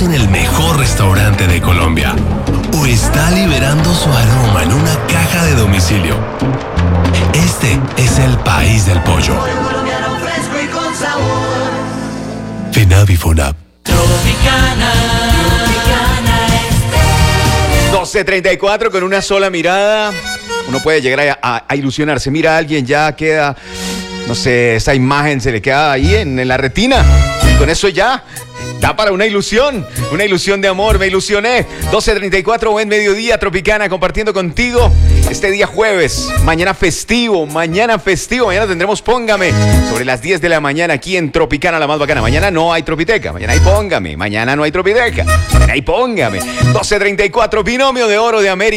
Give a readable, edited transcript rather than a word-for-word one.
en el mejor restaurante de Colombia o está liberando su aroma en una caja de domicilio. Este es el país del pollo. Colombiano fresco y con sabor. FENAVIFONAP. Tropicana 12:34 con una sola mirada. Uno puede llegar a ilusionarse. Mira, alguien ya queda, no sé, esa imagen se le queda ahí en la retina. Y con eso ya da para una ilusión de amor. Me ilusioné. 12:34, buen mediodía, Tropicana, compartiendo contigo este día jueves. Mañana festivo. Mañana tendremos Póngame sobre las 10 de la mañana aquí en Tropicana, la más bacana. Mañana no hay Tropiteca. Mañana hay Póngame. Mañana no hay Tropiteca. Mañana hay Póngame. 12:34, Binomio de Oro de América.